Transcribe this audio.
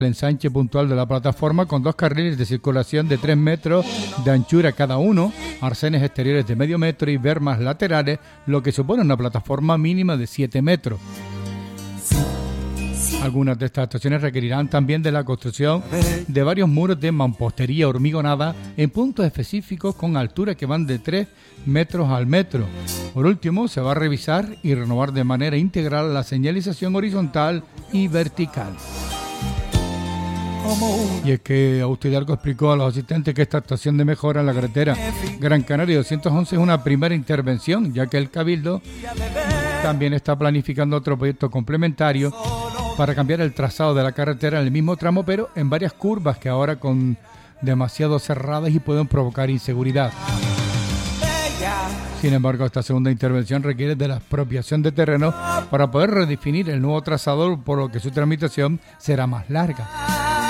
el ensanche puntual de la plataforma con 2 carriles de circulación de 3 metros de anchura cada uno, arcenes exteriores de medio metro y bermas laterales, lo que supone una plataforma mínima de 7 metros. Algunas de estas estaciones requerirán también de la construcción de varios muros de mampostería hormigonada en puntos específicos con alturas que van de 3 metros al metro. Por último, se va a revisar y renovar de manera integral la señalización horizontal y vertical. Y es que Augusto Hidalgo explicó a los asistentes que esta actuación de mejora en la carretera Gran Canaria 211 es una primera intervención, ya que el Cabildo también está planificando otro proyecto complementario para cambiar el trazado de la carretera en el mismo tramo, pero en varias curvas que ahora con demasiado cerradas y pueden provocar inseguridad. Sin embargo, esta segunda intervención requiere de la expropiación de terreno para poder redefinir el nuevo trazado, por lo que su tramitación será más larga.